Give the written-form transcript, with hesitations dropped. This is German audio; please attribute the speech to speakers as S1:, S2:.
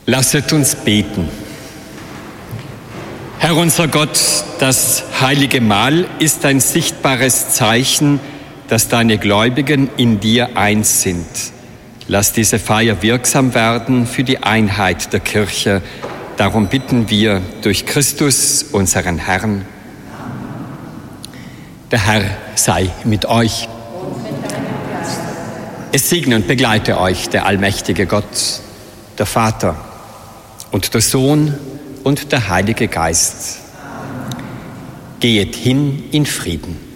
S1: Lasset uns beten. Herr unser Gott, das heilige Mahl ist ein sichtbares Zeichen, dass deine Gläubigen in dir eins sind. Lass diese Feier wirksam werden für die Einheit der Kirche. Darum bitten wir durch Christus, unseren Herrn. Der Herr sei mit euch. Es segne und begleite euch der allmächtige Gott, der Vater und der Sohn und der Heilige Geist. Gehet hin in Frieden.